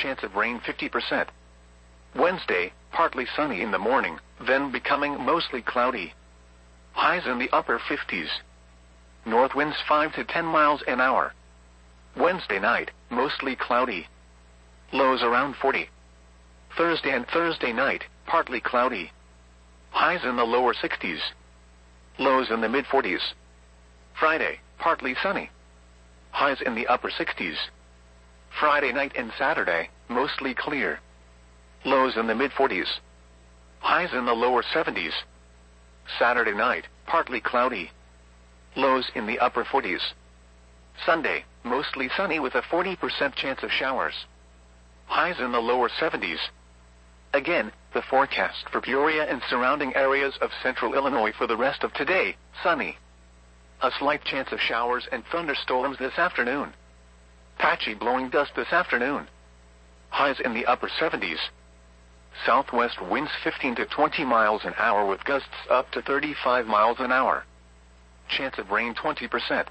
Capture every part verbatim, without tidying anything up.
chance of rain fifty percent. Wednesday, partly sunny in the morning, then becoming mostly cloudy. Highs in the upper fifties. North winds five to ten miles an hour. Wednesday night, mostly cloudy. Lows around forty. Thursday and Thursday night, partly cloudy. Highs in the lower sixties. Lows in the mid forties. Friday, partly sunny. Highs in the upper sixties. Friday night and Saturday, mostly clear. Lows in the mid forties. Highs in the lower seventies. Saturday night, partly cloudy. Lows in the upper forties. Sunday, mostly sunny with a forty percent chance of showers. Highs in the lower seventies. Again, the forecast for Peoria and surrounding areas of central Illinois for the rest of today, sunny. A slight chance of showers and thunderstorms this afternoon. Patchy blowing dust this afternoon. Highs in the upper seventies. Southwest winds fifteen to twenty miles an hour with gusts up to thirty-five miles an hour. Chance of rain twenty percent.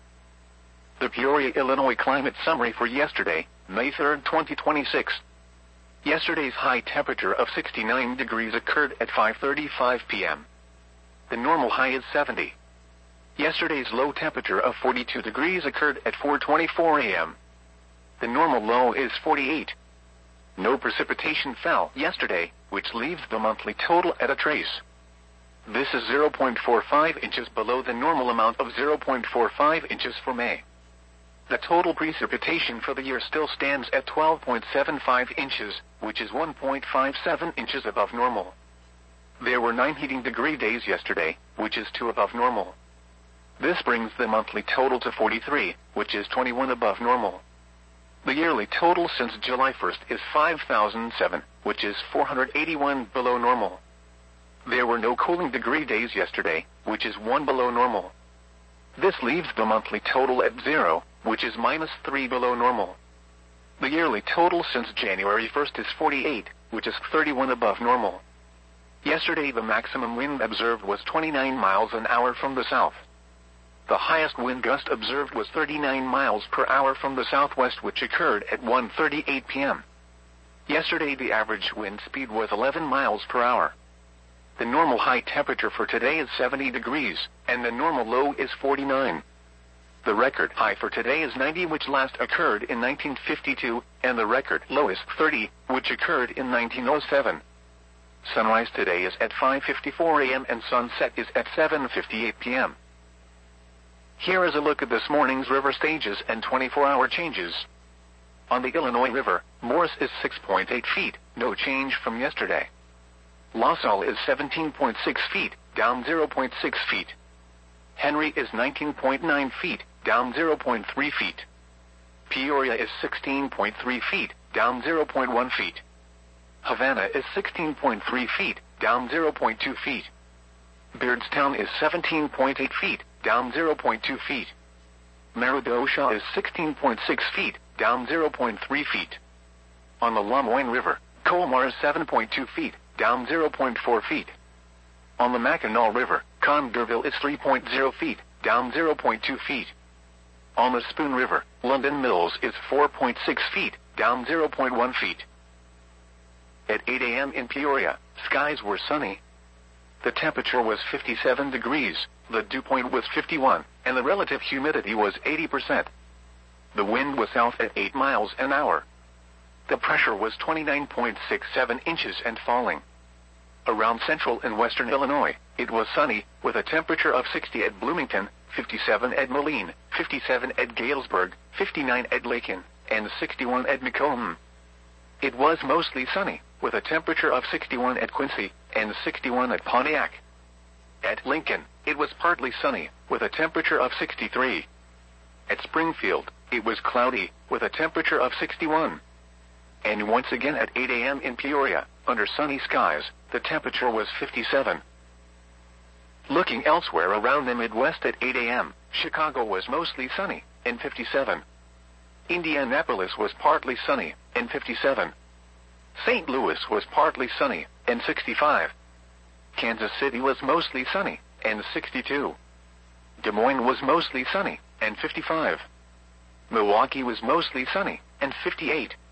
The Peoria, Illinois climate summary for yesterday, May third, twenty twenty-six. Yesterday's high temperature of sixty-nine degrees occurred at five thirty-five p m The normal high is seventy. Yesterday's low temperature of forty-two degrees occurred at four twenty-four a m The normal low is forty-eight. No precipitation fell yesterday, which leaves the monthly total at a trace. This is zero point four five inches below the normal amount of zero point four five inches for May. The total precipitation for the year still stands at twelve point seven five inches, which is one point five seven inches above normal. There were nine heating degree days yesterday, which is two above normal. This brings the monthly total to forty-three, which is twenty-one above normal. The yearly total since July first is five thousand seven, which is four hundred eighty-one below normal. There were no cooling degree days yesterday, which is one below normal. This leaves the monthly total at zero, which is minus three below normal. The yearly total since January first is forty-eight, which is thirty-one above normal. Yesterday the maximum wind observed was twenty-nine miles an hour from the south. The highest wind gust observed was thirty-nine miles per hour from the southwest, which occurred at one thirty-eight p m Yesterday the average wind speed was eleven miles per hour. The normal high temperature for today is seventy degrees, and the normal low is forty-nine. The record high for today is ninety, which last occurred in nineteen fifty-two, and the record low is thirty, which occurred in nineteen oh seven. Sunrise today is at five fifty-four a m and sunset is at seven fifty-eight p m Here is a look at this morning's river stages and twenty-four hour changes. On the Illinois River, Morris is six point eight feet, no change from yesterday. La Salle is seventeen point six feet, down zero point six feet. Henry is nineteen point nine feet, down zero point three feet. Peoria is sixteen point three feet, down zero point one feet. Havana is sixteen point three feet, down zero point two feet. Beardstown is seventeen point eight feet, down zero point two feet. Meridosha is sixteen point six feet, down zero point three feet. On the Lemoyne River, Colmar is seven point two feet, down zero point four feet. On the Mackinac River, Congerville is three point zero feet, down zero point two feet. On the Spoon River, London Mills is four point six feet, down zero point one feet. At eight a m in Peoria, skies were sunny. The temperature was fifty-seven degrees, the dew point was fifty-one, and the relative humidity was eighty percent. The wind was south at eight miles an hour. The pressure was twenty-nine point six seven inches and falling. Around central and western Illinois, it was sunny, with a temperature of sixty at Bloomington, fifty-seven at Moline, fifty-seven at Galesburg, fifty-nine at Lakin, and sixty-one at Macomb. It was mostly sunny, with a temperature of sixty-one at Quincy, and sixty-one at Pontiac. At Lincoln, it was partly sunny, with a temperature of sixty-three. At Springfield, it was cloudy, with a temperature of sixty-one. And once again at eight a m in Peoria, under sunny skies, the temperature was fifty-seven. Looking elsewhere around the Midwest at eight a m, Chicago was mostly sunny, and fifty-seven. Indianapolis was partly sunny, and fifty-seven. Saint Louis was partly sunny, and sixty-five. Kansas City was mostly sunny, and sixty-two. Des Moines was mostly sunny, and fifty-five. Milwaukee was mostly sunny, and fifty-eight.